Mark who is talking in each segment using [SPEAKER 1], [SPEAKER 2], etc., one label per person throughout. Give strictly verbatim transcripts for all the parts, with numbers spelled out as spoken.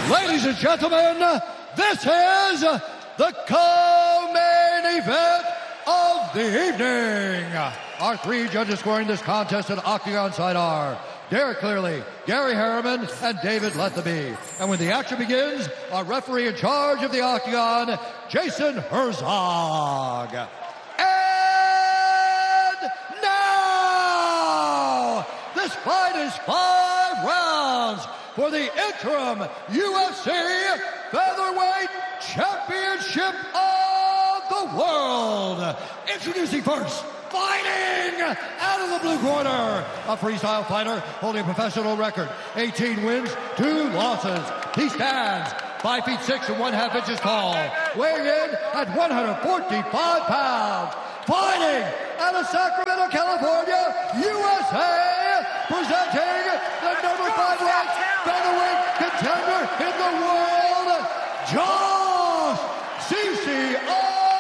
[SPEAKER 1] Ladies and gentlemen, this is the co-main event of the evening. Our three judges scoring this contest at the Octagon side are Derek Clearly, Gary Harriman, and David Lethaby. And when the action begins, our referee in charge of the Octagon, Jason Herzog. And now, this fight is five rounds for the interim U F C Featherweight Championship of the World. Introducing first, fighting out of the blue corner, a freestyle fighter holding a professional record, eighteen wins, two losses. He stands five feet six and one half inches tall, weighing in at one hundred forty-five pounds. Fighting out of Sacramento, California, U S A, presenting the number five ranked featherweight contender in the world, Josh C C O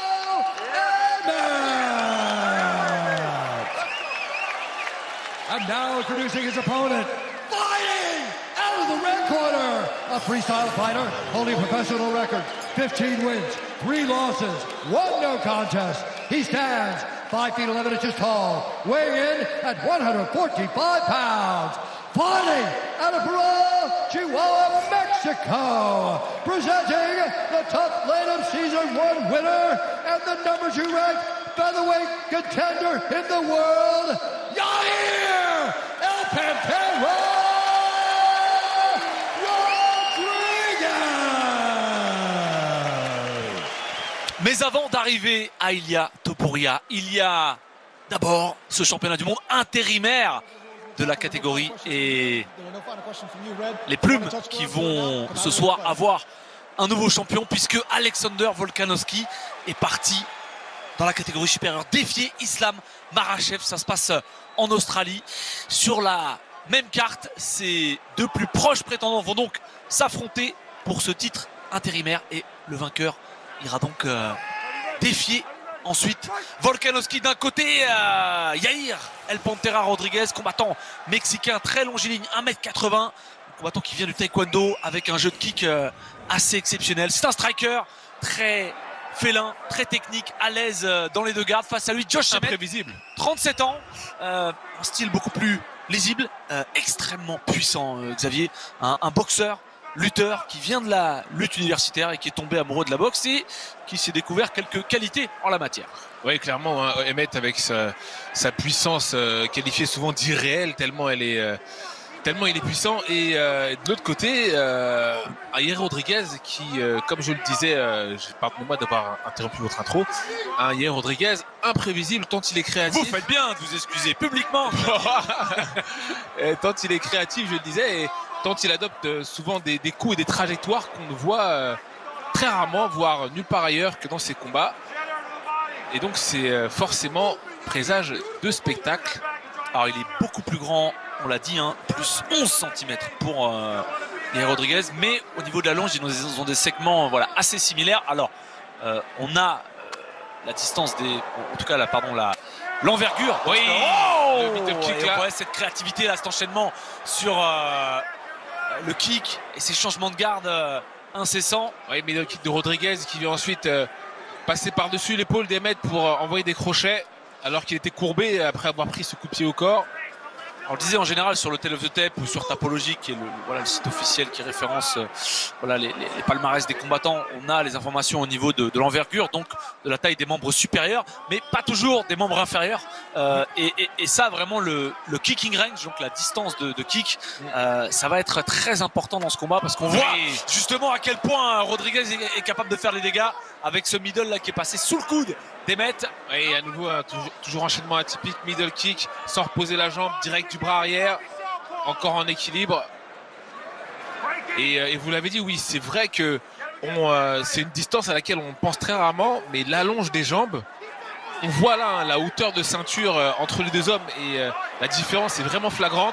[SPEAKER 1] Emmett. And now introducing his opponent, fighting out of the red corner, a freestyle fighter holding a professional record, fifteen wins, three losses, one no contest. He stands five feet eleven inches tall, weighing in at one hundred forty-five pounds. Fighting out of Parral, Chihuahua, Mexico, presenting the Tough Latham Season one winner and the number two ranked featherweight contender in the world, Yair El Pantera Rodriguez.
[SPEAKER 2] Mais avant d'arriver à Ilia Topuria, il y a d'abord ce championnat du monde intérimaire de la catégorie et les plumes qui vont ce soir avoir un nouveau champion puisque Alexander Volkanovski est parti dans la catégorie supérieure défier Islam Makhachev. Ça se passe en Australie. Sur la même carte, ces deux plus proches prétendants vont donc s'affronter pour ce titre intérimaire et le vainqueur ira donc euh, défier ensuite Volkanovski d'un côté, euh, Yair El Pantera Rodriguez, combattant mexicain très longiligne, un mètre quatre-vingts, combattant qui vient du taekwondo avec un jeu de kick euh, assez exceptionnel. C'est un striker très félin, très technique, à l'aise euh, dans les deux gardes. Face à lui, Josh Emmett,
[SPEAKER 3] imprévisible,
[SPEAKER 2] trente-sept ans, euh, un style beaucoup plus lisible, euh, extrêmement puissant, euh, Xavier, un, un boxeur lutteur qui vient de la lutte universitaire et qui est tombé amoureux de la boxe et qui s'est découvert quelques qualités en la matière.
[SPEAKER 3] Oui, clairement, hein, Emmett avec sa, sa puissance euh, qualifiée souvent d'irréelle tellement elle est, euh, tellement il est puissant. Et euh, de l'autre côté, euh, Yair Rodriguez qui, euh, comme je le disais, euh, pardonnez-moi d'avoir interrompu votre intro, un Yair Rodriguez imprévisible tant il est créatif.
[SPEAKER 2] Vous faites bien de vous excuser publiquement.
[SPEAKER 3] Tant il est créatif, je le disais, et tant il adopte souvent des, des coups et des trajectoires qu'on ne voit euh, très rarement, voire nulle part ailleurs que dans ses combats. Et donc c'est euh, forcément présage de spectacle.
[SPEAKER 2] Alors il est beaucoup plus grand, on l'a dit, hein, plus onze centimètres pour euh, Yair Rodriguez, mais au niveau de la longe, ils ont des, ils ont des segments voilà, assez similaires. Alors euh, on a euh, la distance des, en tout cas la, pardon, la l'envergure.
[SPEAKER 3] Oui,
[SPEAKER 2] oh
[SPEAKER 3] le middle kick là.
[SPEAKER 2] Ouais, cette créativité là, cet enchaînement sur euh, le kick et ces changements de garde euh, incessants.
[SPEAKER 3] Oui, middle kick de Rodriguez qui vient ensuite euh, passer par-dessus l'épaule d'Emmett pour euh, envoyer des crochets alors qu'il était courbé après avoir pris ce coup de pied au corps.
[SPEAKER 2] On le disait en général sur le Tale of the Tape ou sur Tapology, qui est le, voilà, le site officiel qui référence euh, voilà, les, les, les palmarès des combattants. On a les informations au niveau de, de l'envergure, donc de la taille des membres supérieurs, mais pas toujours des membres inférieurs. Euh, et, et, et ça, vraiment, le, le kicking range, donc la distance de, de kick, euh, ça va être très important dans ce combat parce qu'on voit justement à quel point Rodriguez est, est capable de faire les dégâts avec ce middle là qui est passé sous le coude d'Emmett.
[SPEAKER 3] Et à nouveau, hein, toujours, toujours enchaînement atypique, middle kick, sans reposer la jambe, direct du bras arrière, encore en équilibre. Et, et vous l'avez dit, oui, c'est vrai que on, euh, c'est une distance à laquelle on pense très rarement, mais l'allonge des jambes, on voit là hein, la hauteur de ceinture euh, entre les deux hommes et euh, la différence est vraiment flagrante.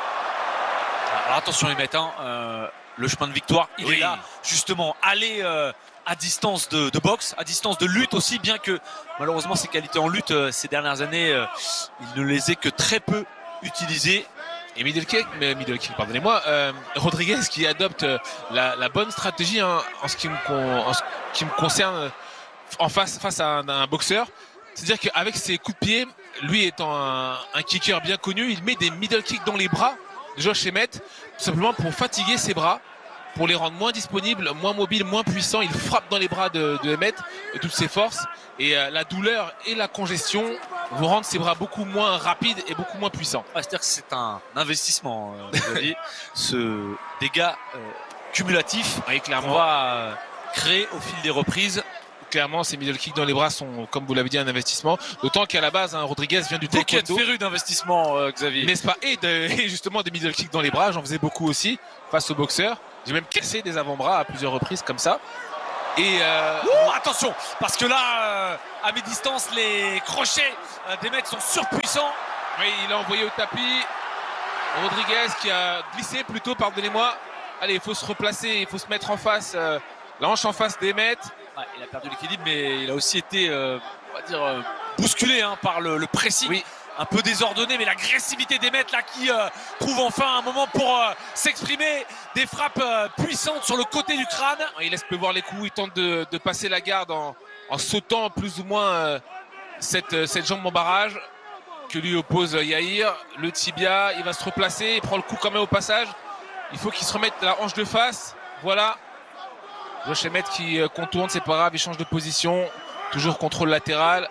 [SPEAKER 2] Alors attention Emmett, hein, euh, le chemin de victoire, il oui. est là, justement, aller euh, à distance de, de boxe, à distance de lutte aussi, bien que malheureusement ses qualités en lutte euh, ces dernières années, euh, il ne les ait que très peu utilisées.
[SPEAKER 3] Et middle kick, mais middle kick, pardonnez-moi, euh, Rodriguez qui adopte la, la bonne stratégie hein, en, ce qui me, en ce qui me concerne en face, face à un, un boxeur. C'est-à-dire qu'avec ses coups de pied, lui étant un, un kicker bien connu, il met des middle kicks dans les bras de Josh Emmett, tout simplement pour fatiguer ses bras, pour les rendre moins disponibles, moins mobiles, moins puissants. Il frappe dans les bras de, de Emmett de toutes ses forces. Et euh, la douleur et la congestion vont rendre ses bras beaucoup moins rapides et beaucoup moins puissants.
[SPEAKER 2] Ah, c'est-à-dire que c'est un investissement, euh, vous voyez, ce dégât euh, cumulatif
[SPEAKER 3] oui,
[SPEAKER 2] qu'on va euh, créer au fil des reprises.
[SPEAKER 3] Clairement, ces middle kicks dans les bras sont, comme vous l'avez dit, un investissement. D'autant qu'à la base, hein, Rodriguez vient du taekwondo.
[SPEAKER 2] Beaucoup de férus d'investissement, euh, Xavier.
[SPEAKER 3] N'est-ce pas? Et, de, et justement des middle kicks dans les bras, j'en faisais beaucoup aussi face aux boxeurs. J'ai même cassé des avant-bras à plusieurs reprises comme ça. Et euh...
[SPEAKER 2] Ouh, attention, parce que là, euh, à mi-distance, les crochets euh, d'Emmett sont surpuissants.
[SPEAKER 3] Oui, il a envoyé au tapis. Rodriguez qui a glissé plutôt, pardonnez-moi. Allez, il faut se replacer, il faut se mettre en face, euh, la hanche en face d'Emmett.
[SPEAKER 2] Ouais, il a perdu l'équilibre, mais il a aussi été, euh, on va dire, euh, bousculé hein, par le, le pressing.
[SPEAKER 3] Oui.
[SPEAKER 2] Un peu désordonné, mais l'agressivité d'Emmett là qui euh, trouve enfin un moment pour euh, s'exprimer. Des frappes euh, puissantes sur le côté du crâne.
[SPEAKER 3] Il laisse pleuvoir les coups, il tente de, de passer la garde en, en sautant plus ou moins euh, cette, cette jambe en barrage que lui oppose Yair. Le tibia, il va se replacer, il prend le coup quand même au passage. Il faut qu'il se remette la hanche de face. Voilà. Josh Emmett qui contourne, c'est pas grave, il change de position. Toujours contrôle latéral.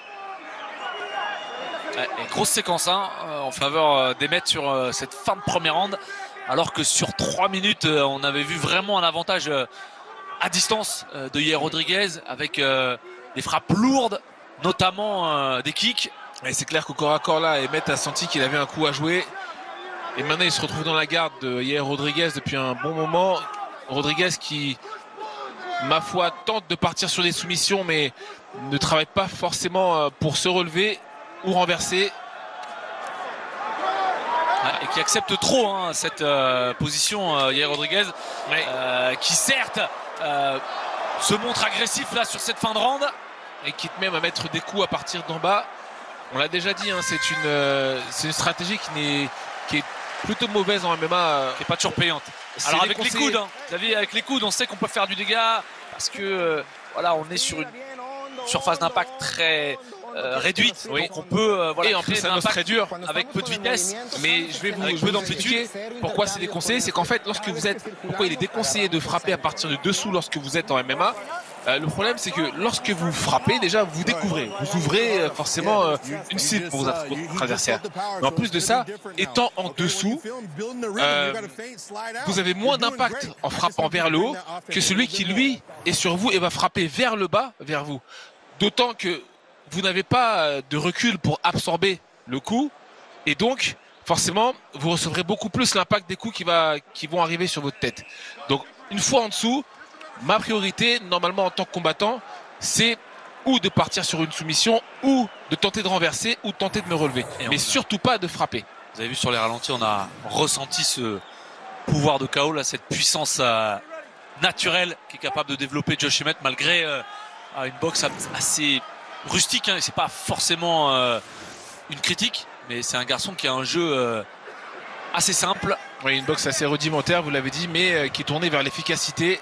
[SPEAKER 2] Et grosse séquence hein, en faveur d'Emmett sur euh, cette fin de première round, alors que sur trois minutes euh, on avait vu vraiment un avantage euh, à distance euh, de Yair Rodriguez avec euh, des frappes lourdes, notamment euh, des kicks.
[SPEAKER 3] Et c'est clair qu'au corps à corps là, Emmett a senti qu'il avait un coup à jouer. Et maintenant il se retrouve dans la garde de Yair Rodriguez depuis un bon moment. Rodriguez qui, ma foi, tente de partir sur des soumissions mais ne travaille pas forcément pour se relever ou renversé.
[SPEAKER 2] Et qui accepte trop hein, cette euh, position euh, Yair Rodriguez
[SPEAKER 3] ouais.
[SPEAKER 2] euh, qui certes euh, se montre agressif là sur cette fin de round
[SPEAKER 3] et quitte même à mettre des coups à partir d'en bas. On l'a déjà dit hein, c'est une, euh, c'est une stratégie qui, n'est, qui est plutôt mauvaise en M M A euh,
[SPEAKER 2] qui n'est pas toujours payante. Alors avec les coudes hein, vous savez, avec les coudes on sait qu'on peut faire du dégât parce que euh, voilà on est sur une surface d'impact très Euh, réduite, oui. Donc on peut euh, voilà,
[SPEAKER 3] et en plus un os très dur
[SPEAKER 2] avec peu de vitesse,
[SPEAKER 3] mais je vais vous, je vais vous expliquer pourquoi c'est déconseillé. C'est qu'en fait lorsque vous êtes, pourquoi il est déconseillé de frapper à partir de dessous lorsque vous êtes en M M A. Euh, le problème c'est que lorsque vous frappez déjà vous découvrez, vous ouvrez euh, forcément euh, une cible pour votre adversaire. Mais en plus de ça, étant en dessous, euh, vous avez moins d'impact en frappant vers le haut que celui qui lui est sur vous et va frapper vers le bas, vers vous. D'autant que vous n'avez pas de recul pour absorber le coup et donc forcément vous recevrez beaucoup plus l'impact des coups qui, va, qui vont arriver sur votre tête. Donc une fois en dessous, ma priorité normalement en tant que combattant, c'est ou de partir sur une soumission ou de tenter de renverser ou de tenter de me relever, et mais surtout pas de frapper.
[SPEAKER 2] Vous avez vu sur les ralentis, on a ressenti ce pouvoir de K O là, cette puissance euh, naturelle qui est capable de développer Josh Emmett malgré euh, une boxe assez rustique, hein, c'est pas forcément euh, une critique, mais c'est un garçon qui a un jeu euh, assez simple.
[SPEAKER 3] Oui, une boxe assez rudimentaire, vous l'avez dit, mais euh, qui est tournée vers l'efficacité.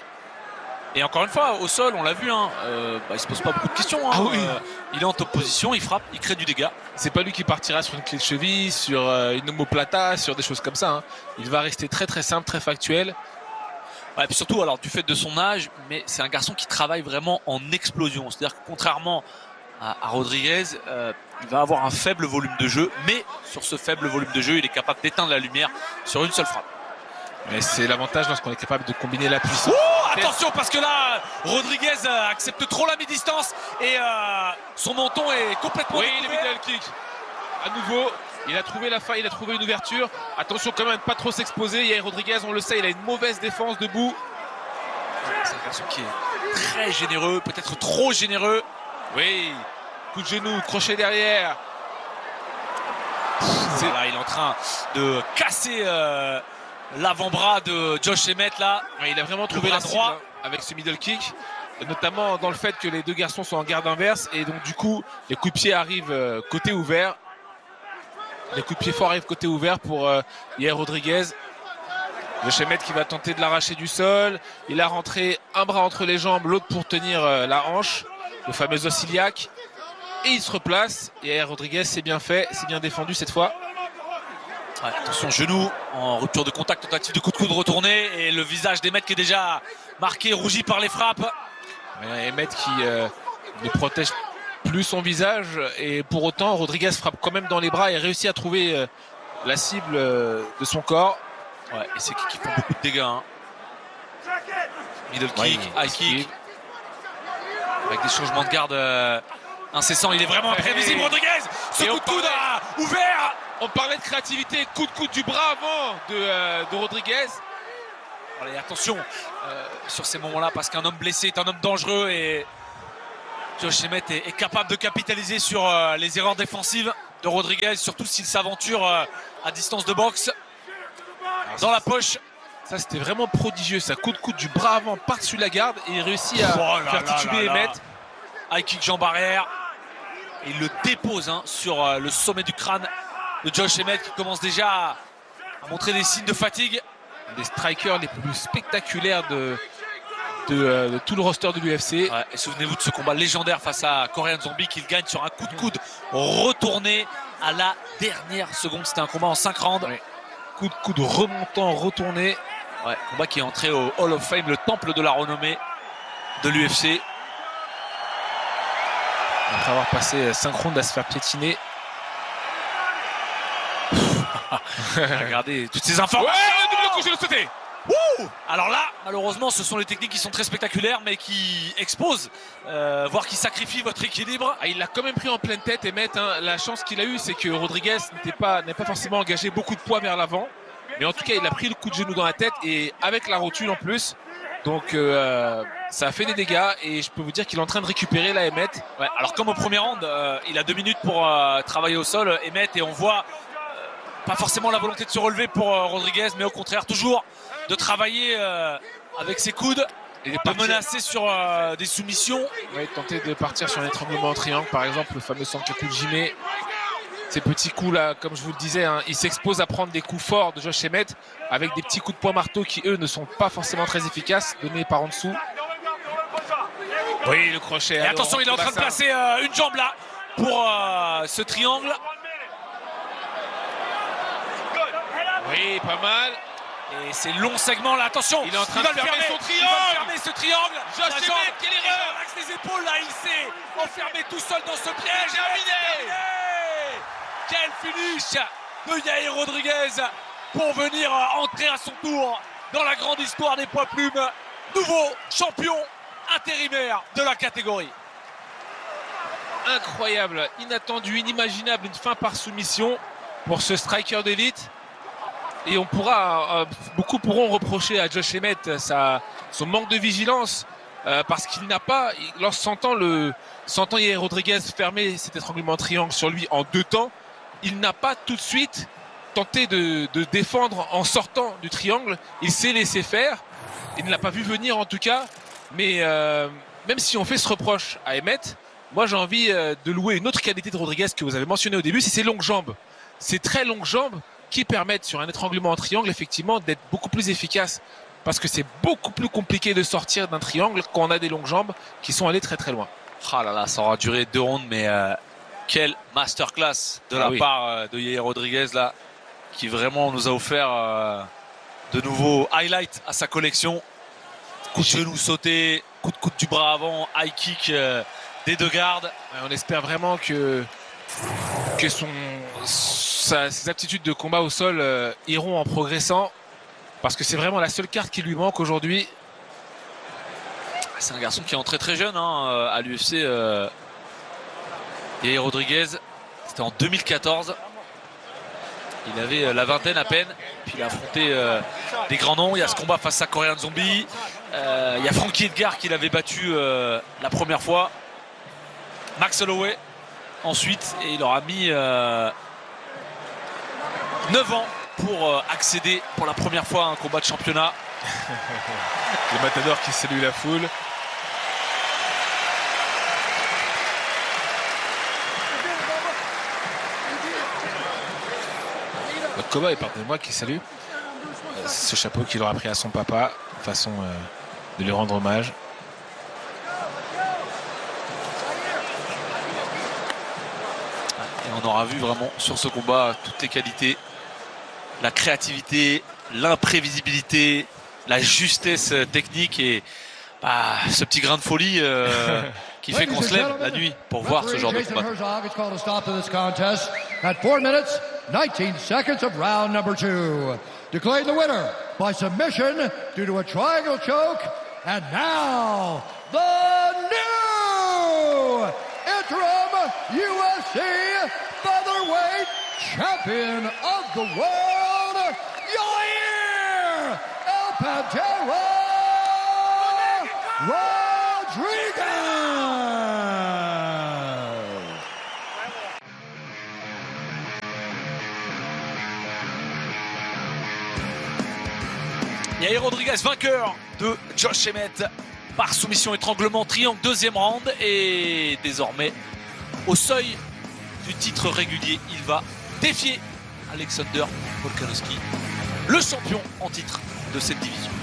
[SPEAKER 2] Et encore une fois, au sol, on l'a vu, hein, euh, bah, il se pose pas beaucoup de questions. Hein,
[SPEAKER 3] ah oui.
[SPEAKER 2] euh, il est en top position, il frappe, il crée du dégât.
[SPEAKER 3] C'est pas lui qui partira sur une clé de cheville, sur euh, une omoplata, sur des choses comme ça. Hein. Il va rester très très simple, très factuel.
[SPEAKER 2] Ouais, et puis surtout, alors du fait de son âge, mais c'est un garçon qui travaille vraiment en explosion. C'est-à-dire que contrairement à, à Rodriguez, euh, il va avoir un faible volume de jeu, mais sur ce faible volume de jeu, il est capable d'éteindre la lumière sur une seule frappe.
[SPEAKER 3] Mais c'est l'avantage lorsqu'on est capable de combiner la puissance.
[SPEAKER 2] Oh, attention parce que là, Rodriguez euh, accepte trop la mi-distance et euh, son menton est complètement
[SPEAKER 3] oui,
[SPEAKER 2] découvert.
[SPEAKER 3] le middle kick. À nouveau, il a trouvé la faille, il a trouvé une ouverture. Attention quand même, pas trop s'exposer. Yair Rodriguez, on le sait, il a une mauvaise défense debout.
[SPEAKER 2] C'est un garçon qui est très généreux, peut-être trop généreux.
[SPEAKER 3] Oui, coup de genou, crochet derrière.
[SPEAKER 2] Voilà, il est en train de casser euh, l'avant-bras de Josh Emmett là.
[SPEAKER 3] Ouais, il a vraiment trouvé la droite avec ce middle kick, notamment dans le fait que les deux garçons sont en garde inverse et donc du coup les coups de pied arrivent euh, côté ouvert. Les coups de pied forts arrivent côté ouvert pour euh, Yair Rodriguez. Josh Emmett qui va tenter de l'arracher du sol. Il a rentré un bras entre les jambes, l'autre pour tenir euh, la hanche, le fameux os iliaque. Et il se replace. Et Yair Rodriguez, c'est bien fait, c'est bien défendu cette fois.
[SPEAKER 2] Ouais, attention, genou en rupture de contact, tentative de coup de coude retourné. Et le visage d'Emmett qui est déjà marqué, rougi par les frappes.
[SPEAKER 3] Emmett qui euh, ne protège plus son visage. Et pour autant, Rodriguez frappe quand même dans les bras et réussit à trouver euh, la cible euh, de son corps.
[SPEAKER 2] Ouais, et c'est qui font beaucoup de dégâts. Hein. Middle
[SPEAKER 3] Ouais,
[SPEAKER 2] kick, high kick. Avec des changements de garde euh, incessants. Il est vraiment imprévisible,
[SPEAKER 3] Et...
[SPEAKER 2] Rodriguez. Ce
[SPEAKER 3] et
[SPEAKER 2] coup de coude a ouvert.
[SPEAKER 3] On parlait de créativité, coup de coude du bras avant de, euh, de Rodriguez.
[SPEAKER 2] Allez, attention euh, sur ces moments-là, parce qu'un homme blessé est un homme dangereux et Josh Emmett est, est capable de capitaliser sur euh, les erreurs défensives de Rodriguez, surtout s'il s'aventure euh, à distance de boxe. Dans la poche.
[SPEAKER 3] Ça c'était vraiment prodigieux, ça coup de coude du bras avant par-dessus la garde et il réussit à
[SPEAKER 2] oh là
[SPEAKER 3] faire
[SPEAKER 2] là
[SPEAKER 3] tituber
[SPEAKER 2] là
[SPEAKER 3] Emmett.
[SPEAKER 2] High kick jambe arrière. Et il le dépose hein, sur euh, le sommet du crâne de Josh Emmett qui commence déjà à, à montrer des signes de fatigue.
[SPEAKER 3] Un des strikers les plus spectaculaires de, de, euh, de tout le roster de l'U F C.
[SPEAKER 2] Ouais, et souvenez-vous de ce combat légendaire face à Korean Zombie qu'il gagne sur un coup de coude retourné à la dernière seconde. C'était un combat en cinq rounds.
[SPEAKER 3] Ouais. Coup de coude remontant, retourné.
[SPEAKER 2] Ouais, combat qui est entré au Hall of Fame, le temple de la renommée de l'U F C.
[SPEAKER 3] Après avoir passé cinq rounds à se faire piétiner.
[SPEAKER 2] Regardez toutes ces informations.
[SPEAKER 3] Ouais, double couche de sauté.
[SPEAKER 2] Ouh, alors là, malheureusement, ce sont les techniques qui sont très spectaculaires, mais qui exposent, euh, voire qui sacrifient votre équilibre.
[SPEAKER 3] Ah, il l'a quand même pris en pleine tête, Emmett. Hein. La chance qu'il a eue, c'est que Rodriguez n'était pas, n'a pas forcément engagé beaucoup de poids vers l'avant. Mais en tout cas, il a pris le coup de genou dans la tête et avec la rotule en plus. Donc, euh, ça a fait des dégâts et je peux vous dire qu'il est en train de récupérer là, Emmett.
[SPEAKER 2] Ouais, alors comme au premier round, euh, il a deux minutes pour euh, travailler au sol, Emmett, et on voit euh, pas forcément la volonté de se relever pour euh, Rodriguez, mais au contraire, toujours de travailler euh, avec ses coudes et de
[SPEAKER 3] partir...
[SPEAKER 2] menacer sur euh, des soumissions.
[SPEAKER 3] Oui, tenter de partir sur un étranglement en triangle, par exemple, le fameux Sankaku Jime. Ces petits coups là, comme je vous le disais, hein, il s'expose à prendre des coups forts de Josh Emmett avec des petits coups de poing marteau qui eux ne sont pas forcément très efficaces, donnés par en dessous. Oui, le crochet.
[SPEAKER 2] Et attention, il est en train de placer euh, une jambe là pour euh, ce triangle.
[SPEAKER 3] Oui, pas mal.
[SPEAKER 2] Et ces longs segments là, attention,
[SPEAKER 3] il est en train
[SPEAKER 2] il
[SPEAKER 3] de fermer,
[SPEAKER 2] fermer
[SPEAKER 3] son triangle.
[SPEAKER 2] Il va fermer ce triangle.
[SPEAKER 3] Josh Emmett, quelle erreur!
[SPEAKER 2] Il relaxe les épaules là, il s'est enfermé tout seul dans ce piège.
[SPEAKER 3] Terminé.
[SPEAKER 2] Quel finish de Yair Rodriguez pour venir entrer à son tour dans la grande histoire des poids plumes. Nouveau champion intérimaire de la catégorie.
[SPEAKER 3] Incroyable, inattendu, inimaginable, une fin par soumission pour ce striker d'élite. Et on pourra, euh, beaucoup pourront reprocher à Josh Emmett sa, son manque de vigilance euh, parce qu'il n'a pas, lorsqu'on sentant le, sentant Yair Rodriguez fermer cet étranglement triangle sur lui en deux temps, il n'a pas tout de suite tenté de, de défendre en sortant du triangle. Il s'est laissé faire. Il ne l'a pas vu venir en tout cas. Mais euh, même si on fait ce reproche à Emmett, moi j'ai envie euh, de louer une autre qualité de Rodriguez que vous avez mentionné au début, c'est ses longues jambes. Ces très longues jambes qui permettent sur un étranglement en triangle effectivement d'être beaucoup plus efficace. Parce que c'est beaucoup plus compliqué de sortir d'un triangle quand on a des longues jambes qui sont allées très très loin.
[SPEAKER 2] Ah là là, ça aura duré deux rounds, mais euh, quelle masterclass de
[SPEAKER 3] ah
[SPEAKER 2] la
[SPEAKER 3] oui.
[SPEAKER 2] part euh, de Yair Rodriguez là, qui vraiment nous a offert euh, de nouveaux highlights à sa collection. Coup de genou sauté, coup de coude du bras avant, high kick euh, des deux gardes.
[SPEAKER 3] Et on espère vraiment que, que son, sa, ses aptitudes de combat au sol euh, iront en progressant. Parce que c'est vraiment la seule carte qui lui manque aujourd'hui.
[SPEAKER 2] C'est un garçon qui est entré très jeune hein, à l'U F C. Euh, Yair Rodriguez, c'était en deux mille quatorze. Il avait la vingtaine à peine. Puis il a affronté euh, des grands noms. Il y a ce combat face à Korean Zombie. Euh, il y a Frankie Edgar qui l'avait battu euh, la première fois. Max Holloway ensuite. Et il aura mis euh, neuf ans pour euh, accéder pour la première fois à un combat de championnat.
[SPEAKER 3] Le matador qui salue la foule. Cowboy, pardonnez-moi, qui salue. Euh, ce chapeau qu'il aura pris à son papa, façon euh, de lui rendre hommage.
[SPEAKER 2] Et on aura vu vraiment sur ce combat toutes les qualités, la créativité, l'imprévisibilité, la justesse technique et bah, ce petit grain de folie euh, qui fait qu'on se lève la nuit pour voir ce genre de combat.
[SPEAKER 1] At four minutes, nineteen seconds of round number two. Declaring the winner by submission due to a triangle choke. And now, the new interim U F C featherweight champion of the world, Yair El Pantera Rodriguez.
[SPEAKER 2] Yair Rodriguez, vainqueur de Josh Emmett par soumission étranglement triangle, deuxième round. Et désormais, au seuil du titre régulier, il va défier Alexander Volkanovski, le champion en titre de cette division.